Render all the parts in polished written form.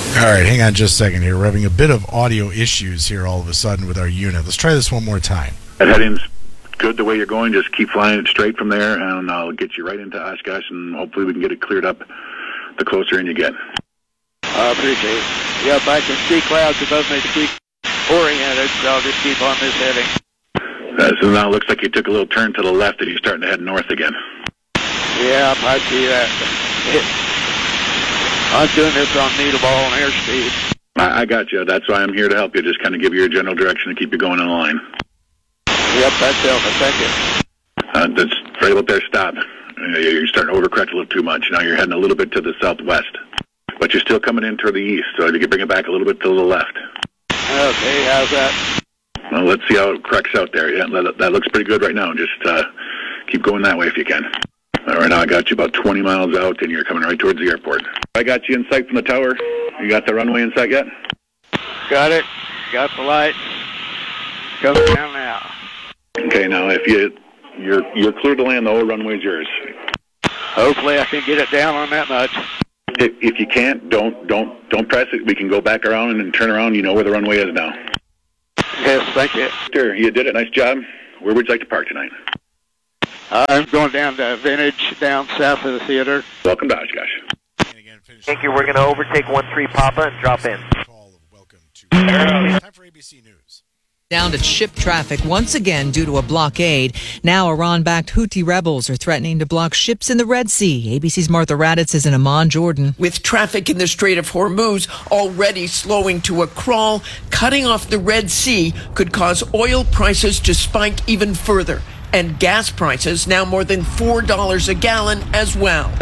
All right, hang on just a second here. We're having a bit of audio issues here all of a sudden with our unit. Let's try this one more time. That heading's good the way you're going. Just keep flying it straight from there, and I'll get you right into Oshkosh, and hopefully we can get it cleared up the closer in you get. I appreciate it. Yep, I can see clouds above me to keep oriented, so I'll just keep on this heading. So now it looks like you took a little turn to the left and you're starting to head north again. Yeah, I see that. I'm doing this on needle-ball and airspeed. I got you. That's why I'm here to help you. Just kind of give you your general direction and keep you going in line. Yep, that's helping. Thank you. That's right about there. Stop. You're starting to overcorrect a little too much. Now you're heading a little bit to the southwest. But you're still coming in toward the east, so you can bring it back a little bit to the left. Okay, how's that? Well, let's see how it corrects out there. Yeah, that looks pretty good right now. Just keep going that way if you can. All right, now I got you about 20 miles out, and you're coming right towards the airport. I got you in sight from the tower. You got the runway in sight yet? Got it. Got the light. Coming down now. Okay, now if you're clear to land, the whole runway's yours. Hopefully I can get it down on that much. If you can't, don't press it. We can go back around and then turn around. You know where the runway is now. Yes, thank you. Sure, you did it. Nice job. Where would you like to park tonight? I'm going down to Vintage, down south of the theater. Welcome to Oshkosh. Thank you. We're going to overtake 13 Papa and drop in. Time for ABC News. Down to ship traffic once again due to a blockade. Now Iran-backed Houthi rebels are threatening to block ships in the Red Sea. ABC's Martha Raddatz is in Amman, Jordan. With traffic in the Strait of Hormuz already slowing to a crawl, cutting off the Red Sea could cause oil prices to spike even further. And gas prices now more than $4 a gallon as well.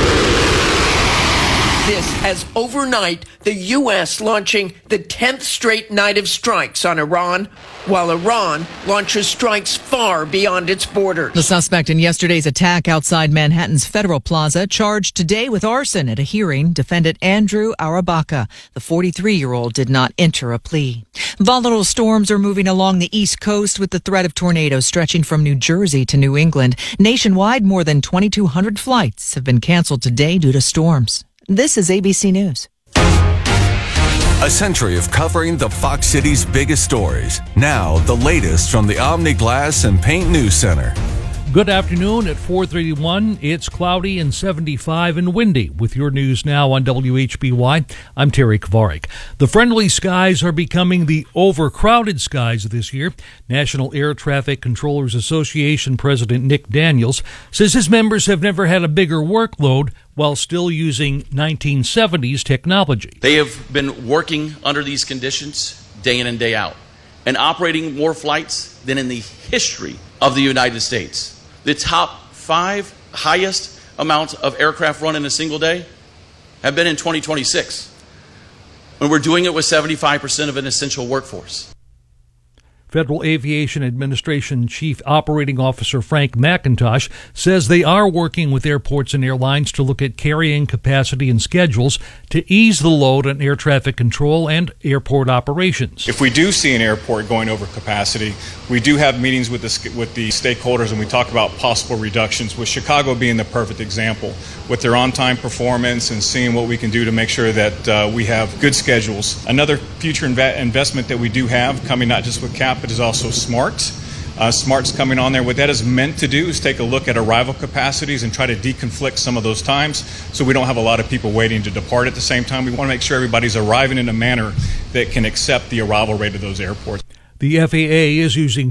This as overnight, the U.S. launching the 10th straight night of strikes on Iran, while Iran launches strikes far beyond its borders. The suspect in yesterday's attack outside Manhattan's Federal Plaza charged today with arson at a hearing. Defendant Andrew Arabaka, the 43-year-old, did not enter a plea. Volatile storms are moving along the East Coast with the threat of tornadoes stretching from New Jersey to New England. Nationwide, more than 2,200 flights have been canceled today due to storms. This is ABC News. A century of covering the Fox City's biggest stories. Now, the latest from the Omni Glass and Paint News Center. Good afternoon at 4:31. It's cloudy and 75 and windy. With your news now on WHBY, I'm Terry Kvarik. The friendly skies are becoming the overcrowded skies this year. National Air Traffic Controllers Association President Nick Daniels says his members have never had a bigger workload while still using 1970s technology. They have been working under these conditions day in and day out and operating more flights than in the history of the United States. The top 5 highest amounts of aircraft run in a single day have been in 2026. And we're doing it with 75% of an essential workforce. Federal Aviation Administration Chief Operating Officer Frank McIntosh says they are working with airports and airlines to look at carrying capacity and schedules to ease the load on air traffic control and airport operations. If we do see an airport going over capacity, we do have meetings with the stakeholders, and we talk about possible reductions, with Chicago being the perfect example, with their on-time performance and seeing what we can do to make sure that we have good schedules. Another future investment that we do have coming not just with CAP, but is also SMART. SMART's coming on there. What that is meant to do is take a look at arrival capacities and try to deconflict some of those times so we don't have a lot of people waiting to depart at the same time. We want to make sure everybody's arriving in a manner that can accept the arrival rate of those airports. The FAA is using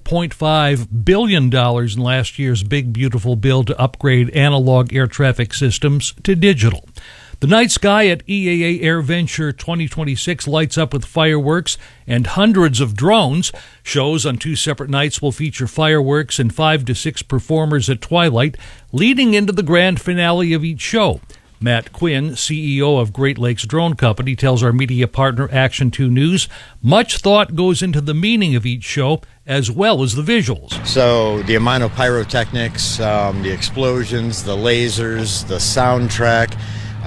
$12.5 billion in last year's Big Beautiful Bill to upgrade analog air traffic systems to digital. The night sky at EAA AirVenture 2026 lights up with fireworks and hundreds of drones. Shows on 2 separate nights will feature fireworks and 5 to 6 performers at twilight, leading into the grand finale of each show. Matt Quinn, CEO of Great Lakes Drone Company, tells our media partner Action 2 News much thought goes into the meaning of each show as well as the visuals. So the amount of pyrotechnics, the explosions, the lasers, the soundtrack.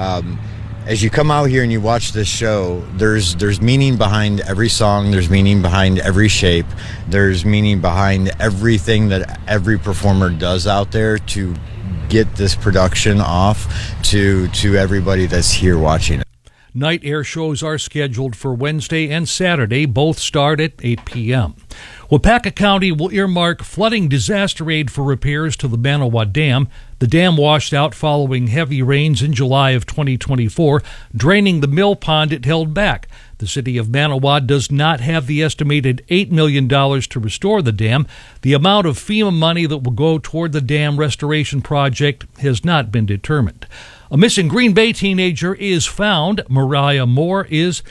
As you come out here and you watch this show, there's meaning behind every song, there's meaning behind every shape, there's meaning behind everything that every performer does out there to get this production off to everybody that's here watching it. Night air shows are scheduled for Wednesday and Saturday. Both start at 8 p.m. Waupaca County will earmark flooding disaster aid for repairs to the Manawa Dam. The dam washed out following heavy rains in July of 2024, draining the mill pond it held back. The city of Manawa does not have the estimated $8 million to restore the dam. The amount of FEMA money that will go toward the dam restoration project has not been determined. A missing Green Bay teenager is found. Mariah Moore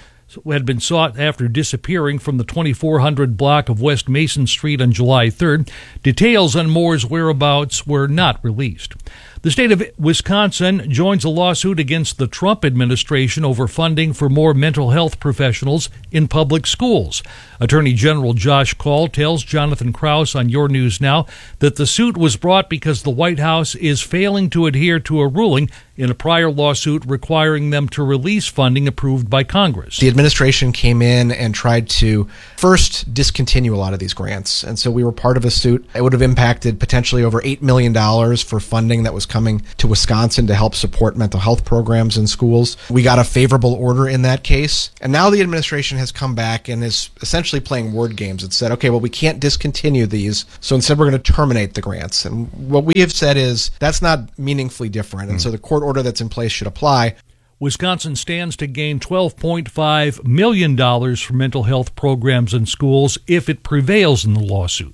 had been sought after disappearing from the 2400 block of West Mason Street on July 3rd. Details on Moore's whereabouts were not released. The state of Wisconsin joins a lawsuit against the Trump administration over funding for more mental health professionals in public schools. Attorney General Josh Kaul tells Jonathan Krause on Your News Now that the suit was brought because the White House is failing to adhere to a ruling in a prior lawsuit requiring them to release funding approved by Congress. The administration came in and tried to first discontinue a lot of these grants, and so we were part of a suit. It would have impacted potentially over $8 million for funding that was coming to Wisconsin to help support mental health programs in schools. We got a favorable order in that case, and now the administration has come back and is essentially playing word games. It said, okay, well, we can't discontinue these, so instead we're going to terminate the grants. And what we have said is that's not meaningfully different, and so the court order that's in place should apply. Wisconsin stands to gain $12.5 million for mental health programs in schools if it prevails in the lawsuit.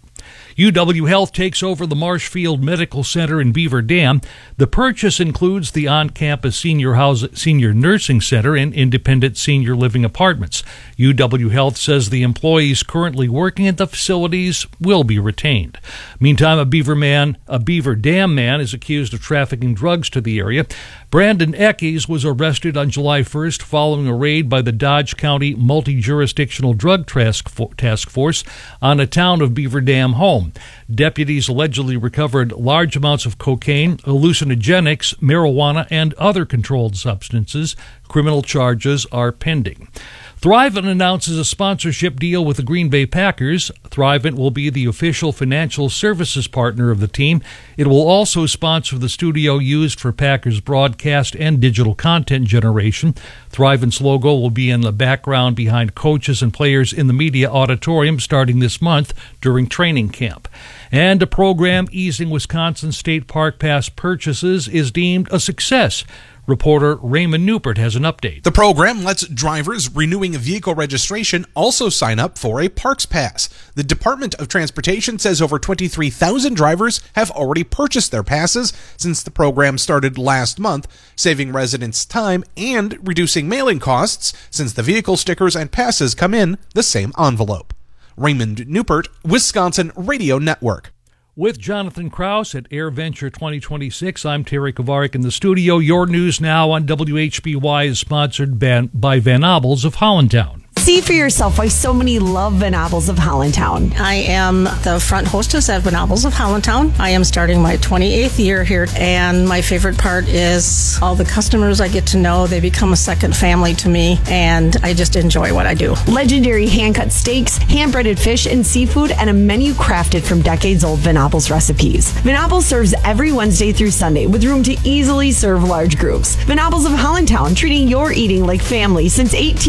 UW Health takes over the Marshfield Medical Center in Beaver Dam. The purchase includes the on-campus senior nursing center and independent senior living apartments. UW Health says the employees currently working at the facilities will be retained. Meantime, a Beaver Dam man is accused of trafficking drugs to the area. Brandon Eckes was arrested on July 1st following a raid by the Dodge County Multi-Jurisdictional Drug Task Force on a Town of Beaver Dam home. Deputies allegedly recovered large amounts of cocaine, hallucinogenics, marijuana, and other controlled substances. Criminal charges are pending. Thrivent announces a sponsorship deal with the Green Bay Packers. Thrivent will be the official financial services partner of the team. It will also sponsor the studio used for Packers broadcast and digital content generation. Thrivent's logo will be in the background behind coaches and players in the media auditorium starting this month during training camp. And a program easing Wisconsin State Park Pass purchases is deemed a success. Reporter Raymond Newport has an update. The program lets drivers renewing a vehicle registration also sign up for a Parks Pass. The Department of Transportation says over 23,000 drivers have already purchased their passes since the program started last month, saving residents time and reducing mailing costs since the vehicle stickers and passes come in the same envelope. Raymond Newport, Wisconsin Radio Network. With Jonathan Krause at AirVenture 2026, I'm Terry Kovarik in the studio. Your News Now on WHBY is sponsored by Van Abels of Hollandtown. See for yourself why so many love Van Abels of Hollandtown. I am the front hostess at Van Abels of Hollandtown. I am starting my 28th year here, and my favorite part is all the customers I get to know. They become a second family to me, and I just enjoy what I do. Legendary hand-cut steaks, hand-breaded fish and seafood, and a menu crafted from decades-old Van Abels recipes. Van Abels serves every Wednesday through Sunday with room to easily serve large groups. Van Abels of Hollandtown, treating your eating like family since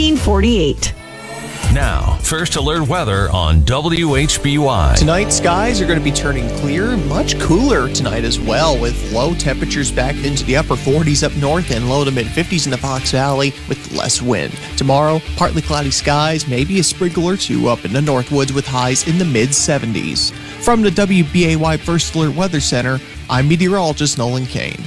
1848. Now, First Alert weather on WHBY. Tonight, skies are going to be turning clear, much cooler tonight as well, with low temperatures back into the upper 40s up north and low to mid 50s in the Fox Valley with less wind. Tomorrow, partly cloudy skies, maybe a sprinkle or two up in the Northwoods with highs in the mid 70s. From the WBAY First Alert Weather Center, I'm meteorologist Nolan Kane.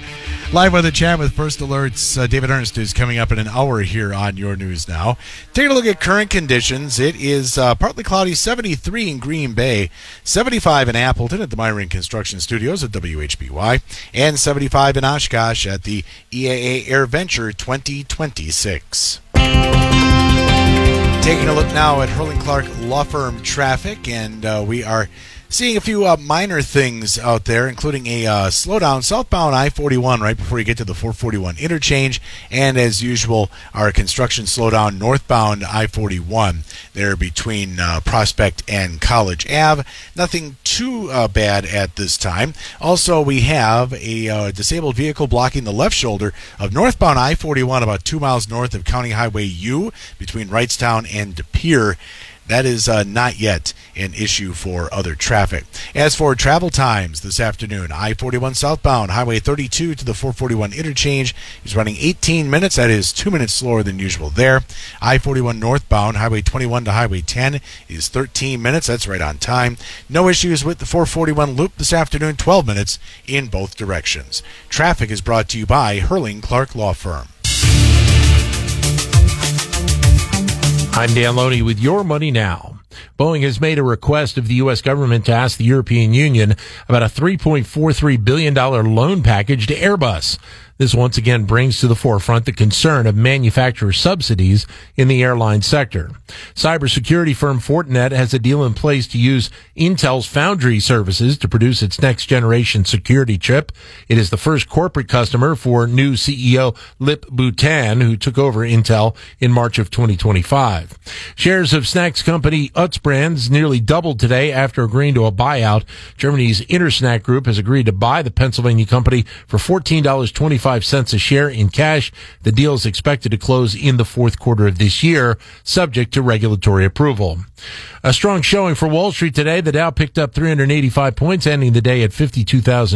Live weather chat with First Alert's David Ernst is coming up in an hour here on Your News Now. Taking a look at current conditions, it is partly cloudy, 73 in Green Bay, 75 in Appleton at the Myron Construction Studios at WHBY, and 75 in Oshkosh at the EAA AirVenture 2026. Taking a look now at Hurling Clark Law Firm traffic, and we are Seeing a few minor things out there, including a slowdown southbound I-41 right before you get to the 441 interchange, and as usual, our construction slowdown northbound I-41 there between Prospect and College Ave. Nothing too bad at this time. Also, we have a disabled vehicle blocking the left shoulder of northbound I-41 about 2 miles north of County Highway U between Wrightstown and De Pere. That is not yet an issue for other traffic. As for travel times this afternoon, I-41 southbound, Highway 32 to the 441 interchange is running 18 minutes. That is 2 minutes slower than usual there. I-41 northbound, Highway 21 to Highway 10 is 13 minutes. That's right on time. No issues with the 441 loop this afternoon, 12 minutes in both directions. Traffic is brought to you by Hurling Clark Law Firm. I'm Dan Loney with Your Money Now. Boeing has made a request of the U.S. government to ask the European Union about a $3.43 billion loan package to Airbus. This once again brings to the forefront the concern of manufacturer subsidies in the airline sector. Cybersecurity firm Fortinet has a deal in place to use Intel's Foundry services to produce its next-generation security chip. It is the first corporate customer for new CEO Lip Bhutan, who took over Intel in March of 2025. Shares of snacks company Utz Brands nearly doubled today after agreeing to a buyout. Germany's Intersnack Group has agreed to buy the Pennsylvania company for $14.25 a share in cash. The deal is expected to close in the fourth quarter of this year, subject to regulatory approval. A strong showing for Wall Street today. The Dow picked up 385 points, ending the day at 52,000.